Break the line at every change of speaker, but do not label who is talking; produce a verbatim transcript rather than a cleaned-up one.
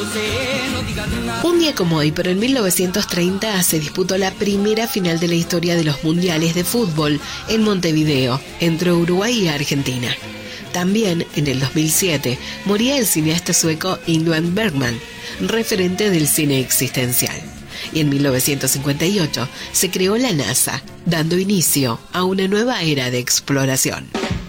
Un día como hoy, pero en mil novecientos treinta, se disputó la primera final de la historia de los mundiales de fútbol en Montevideo, entre Uruguay y Argentina. También, en el dos mil siete, moría el cineasta sueco Ingmar Bergman, referente del cine existencial. Y en mil novecientos cincuenta y ocho se creó la NASA, dando inicio a una nueva era de exploración.